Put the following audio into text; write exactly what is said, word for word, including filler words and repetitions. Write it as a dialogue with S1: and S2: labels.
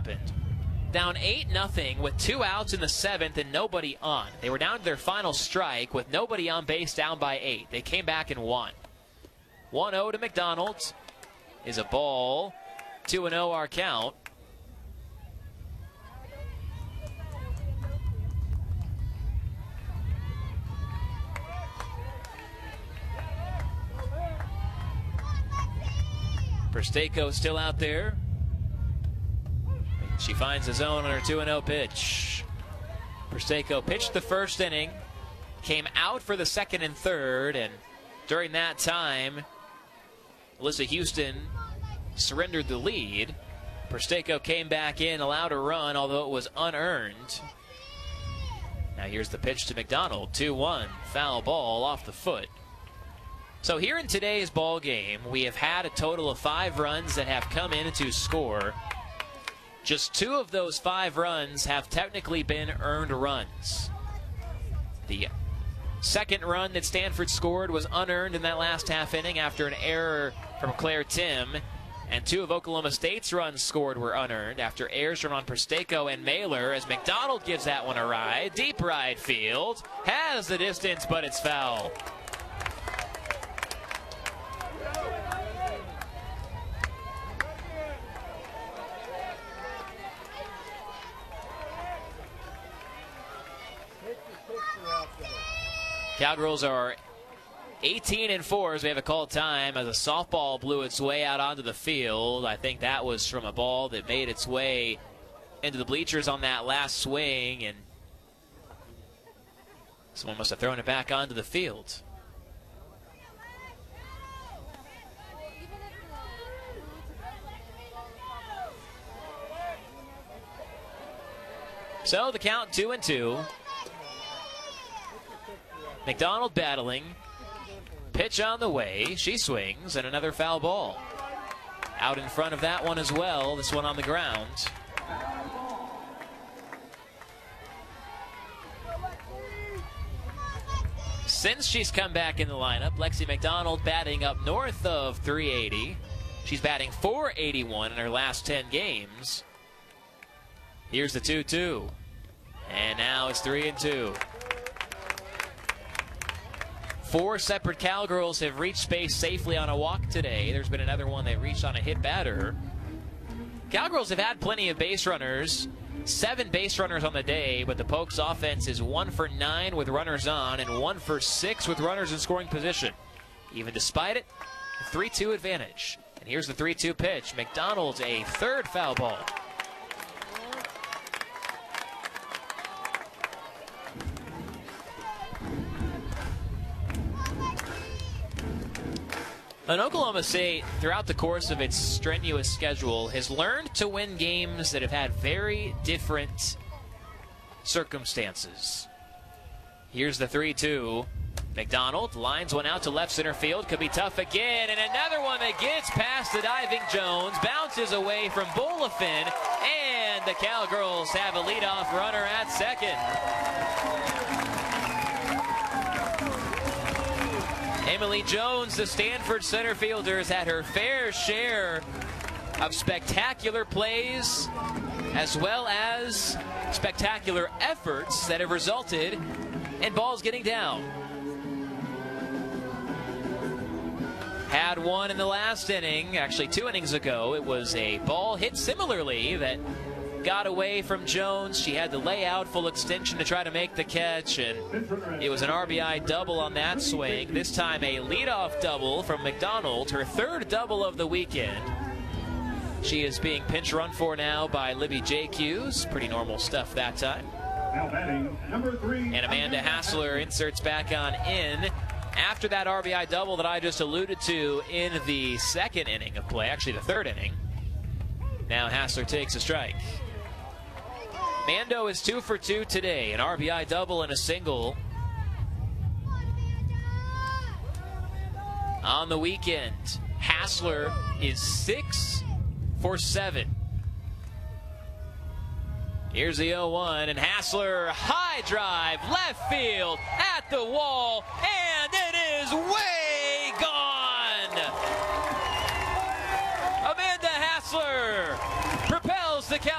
S1: happened. Down eight nothing with two outs in the seventh and nobody on. They were down to their final strike with nobody on base, down by eight. They came back and won. one oh to McDonald is a ball. two and oh our count. Prestako still out there. She finds the zone on her two and oh pitch. Prestako pitched the first inning, came out for the second and third, and during that time, Alyssa Houston surrendered the lead. Prestako came back in, allowed a run, although it was unearned. Now here's the pitch to McDonald. two one, foul ball off the foot. So here in today's ball game, we have had a total of five runs that have come in to score. Just two of those five runs have technically been earned runs. The second run that Stanford scored was unearned in that last half inning after an error from Claire Tim. And two of Oklahoma State's runs scored were unearned after errors from on Prestako and Mailer, as McDonald gives that one a ride. Deep right field. Has the distance, but it's foul. Cowgirls are eighteen and four as we have a call time as a softball blew its way out onto the field. I think that was from a ball that made its way into the bleachers on that last swing, and someone must have thrown it back onto the field. So the count two and two. McDonald battling. Pitch on the way. She swings, and another foul ball. Out in front of that one as well. This one on the ground. Since she's come back in the lineup, Lexi McDonald batting up north of three eighty. She's batting four eighty-one in her last ten games. Here's the two two. And now it's three and two. Four separate Cowgirls have reached base safely on a walk today. There's been another one that reached on a hit batter. Cowgirls have had plenty of base runners. Seven base runners on the day, but the Pokes offense is one for nine with runners on and one for six with runners in scoring position. Even despite it, a three two advantage. And here's the three two pitch. McDonald's a third foul ball. And Oklahoma State, throughout the course of its strenuous schedule, has learned to win games that have had very different circumstances. Here's the three two. McDonald lines one out to left center field. Could be tough again. And another one that gets past the diving Jones. Bounces away from Bolafin. And the Cowgirls have a leadoff runner at second. Emily Jones, the Stanford center fielder, has had her fair share of spectacular plays as well as spectacular efforts that have resulted in balls getting down. Had one in the last inning, actually two innings ago. It was a ball hit similarly that got away from Jones. She had to lay out full extension to try to make the catch, and it was an R B I double on that swing. This time a leadoff double from McDonald, her third double of the weekend. She is being pinch run for now by Libby Jacques. Pretty normal stuff that time. And Amanda Hassler inserts back on in after that R B I double that I just alluded to in the second inning of play, actually the third inning. Now Hassler takes a strike. Mando is two for two today, an R B I double and a single. On the weekend, Hassler is six for seven. Here's the oh one, and Hassler, high drive, left field, at the wall, and it is way